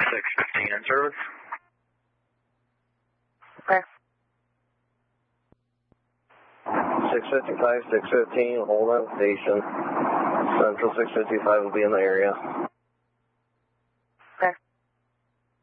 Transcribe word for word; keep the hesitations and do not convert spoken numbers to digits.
six fifteen in service. Okay. six fifty-five, six fifteen, hold on station. Central six fifty-five will be in the area.